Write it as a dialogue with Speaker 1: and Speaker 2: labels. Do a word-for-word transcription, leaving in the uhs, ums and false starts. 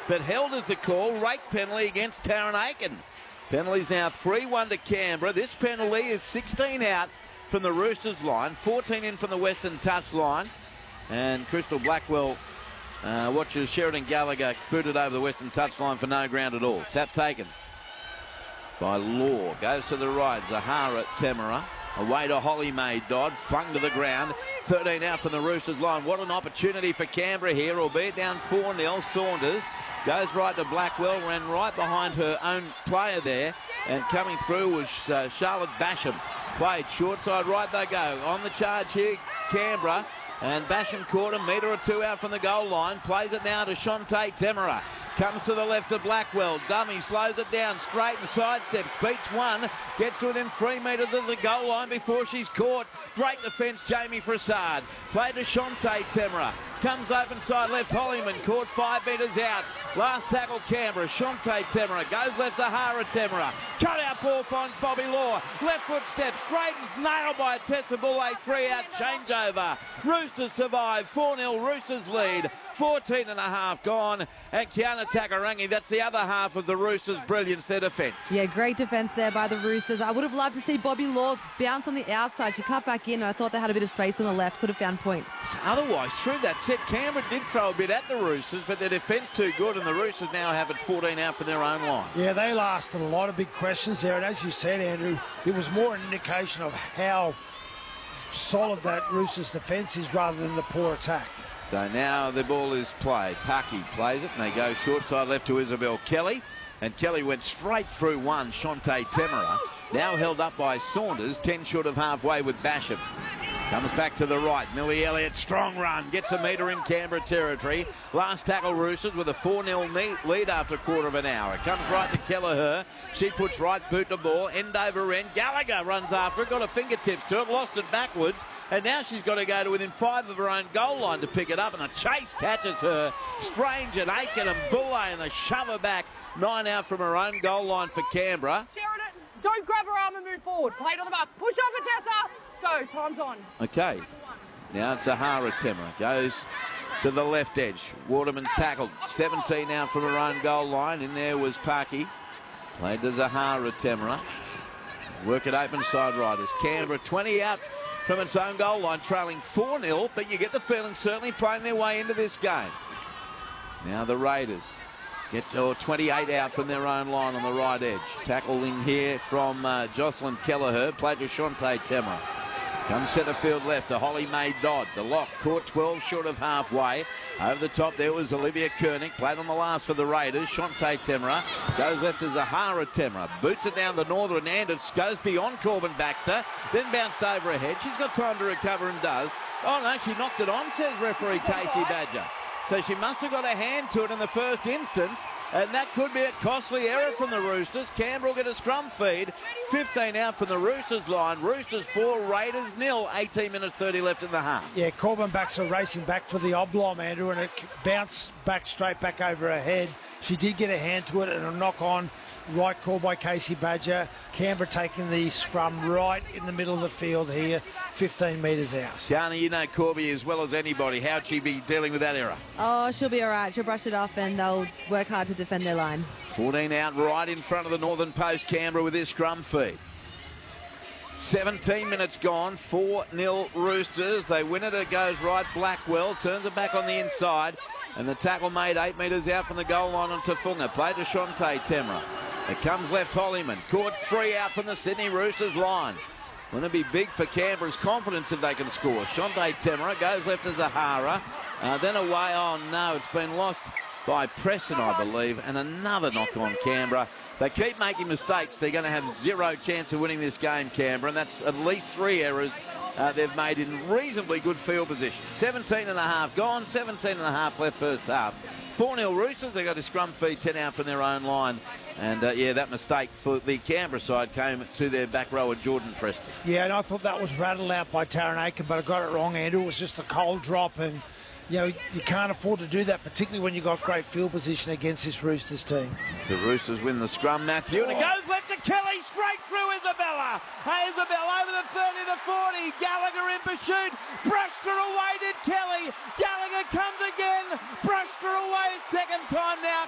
Speaker 1: but held as the call. Rake penalty against Taranaki. Penalties now three one to Canberra. This penalty is sixteen out from the Roosters line, fourteen in from the Western touch line. And Crystal Blackwell uh, watches Sheridan Gallagher booted over the Western touch line for no ground at all. Tap taken by Law. Goes to the right. Zahara Temera. Away to Holly May Dodd. Flung to the ground. thirteen out from the Roosters line. What an opportunity for Canberra here, albeit down four nil. Saunders goes right to Blackwell. Ran right behind her own player there. And coming through was uh, Charlotte Basham. Played short side right they go. On the charge here, Canberra. And Basham caught a metre or two out from the goal line. Plays it now to Shontae Temera. Comes to the left of Blackwell. Dummy slows it down straight and sidesteps. Beats one. Gets to within three metres of the goal line before she's caught. Great defence, Jamie Frassard. Played to Shontae Temera. Comes open side left. Hollyman caught five metres out. Last tackle Canberra. Shontae Temera. Goes left Zahara Temera. Cut out ball finds Bobby Law. Left foot step. Straightens. Nailed by Tessa Bulle. Three out changeover. Roosters survive. four nil Roosters lead. fourteen and a half gone. And Kiana Takarangi, that's the other half of the Roosters' brilliance, their defence.
Speaker 2: Yeah, great defence there by the Roosters. I would have loved to see Bobby Law bounce on the outside. She cut back in. I thought they had a bit of space on the left. Could have found points.
Speaker 1: Otherwise, through that set, Canberra did throw a bit at the Roosters, but their defence too good, and the Roosters now have it fourteen out for their own line.
Speaker 3: Yeah, they lasted a lot of big questions there, and as you said, Andrew, it was more an indication of how solid that Roosters defence is rather than the poor attack.
Speaker 1: So now the ball is played. Parky plays it, and they go short side left to Isabel Kelly. And Kelly went straight through one, Shontae Temera. Now held up by Saunders, ten short of halfway with Basham. Comes back to the right. Millie Elliott, strong run. Gets a metre in Canberra territory. Last tackle Roosters with a four nil lead after a quarter of an hour. Comes right to Kelleher. She puts right boot to ball. End over end. Gallagher runs after it. Got her fingertips to it. Lost it backwards. And now she's got to go to within five of her own goal line to pick it up. And a chase catches her. Strange and Aiken and Bulle. And they shove her back. Nine out from her own goal line for Canberra.
Speaker 4: Sheridan, don't grab her arm and move forward. Play it on the mark. Push over Tessa. Go, time's on.
Speaker 1: Okay. Now it's Zahara Temera. Goes to the left edge. Waterman's tackled. seventeen out from her own goal line. In there was Parky. Played to Zahara Temera. Work it open side right as Canberra twenty out from its own goal line, trailing four nil, but you get the feeling certainly playing their way into this game. Now the Raiders get to twenty-eight out from their own line on the right edge. Tackling here from uh, Jocelyn Kelleher. Played to Shontae Temera. Comes centre field left to Holly May Dodd. The lock caught twelve short of halfway. Over the top there was Olivia Koenig. Played on the last for the Raiders. Shontae Temera goes left to Zahara Temera. Boots it down the northern end. It goes beyond Corbin Baxter. Then bounced over her head. She's got time to recover and does. Oh no, she knocked it on, says referee Casey Badger. So she must have got a hand to it in the first instance, and that could be a costly error from the Roosters. Canberra will get a scrum feed. fifteen out from the Roosters line. Roosters four, Raiders nil. eighteen minutes thirty left in the half.
Speaker 3: Yeah, Corbin Baxter racing back for the oblong, Andrew, and it bounced back straight back over her head. She did get a hand to it and a knock on. Right call by Casey Badger. Canberra taking the scrum right in the middle of the field here, fifteen metres out.
Speaker 1: Shani, you know Corby as well as anybody. How'd she be dealing with that error?
Speaker 2: Oh, she'll be all right. She'll brush it off and they'll work hard to defend their line.
Speaker 1: fourteen out right in front of the northern post, Canberra with this scrum feed. seventeen minutes gone, four nil Roosters. They win it, it goes right. Blackwell turns it back on the inside. And the tackle made eight metres out from the goal line on Tafunga. Played to Shontae Temera. It comes left Hollyman. Caught three out from the Sydney Roosters line. Wouldn't it be big for Canberra's confidence if they can score? Shontae Temera goes left to Zahara. Uh, then away. Oh no, it's been lost by Preston, I believe. And another knock on Canberra. They keep making mistakes. They're going to have zero chance of winning this game, Canberra. And that's at least three errors uh, they've made in reasonably good field position. seventeen and a half gone. seventeen and a half left first half. four nil Roosters. They got a scrum feed, ten out from their own line. And, uh, yeah, that mistake for the Canberra side came to their back rower, Jordan Preston.
Speaker 3: Yeah, and I thought that was rattled out by Taranaki, but I got it wrong, Andrew. It was just a cold drop, and, you know, you can't afford to do that, particularly when you've got great field position against this Roosters team.
Speaker 1: The Roosters win the scrum, Matthew, and it goes left to Kelly, straight through Isabella. Isabel over the thirty to forty. Gallagher in pursuit. Brushed her away, did Kelly. Gallagher comes again. Brushed her away, second time now.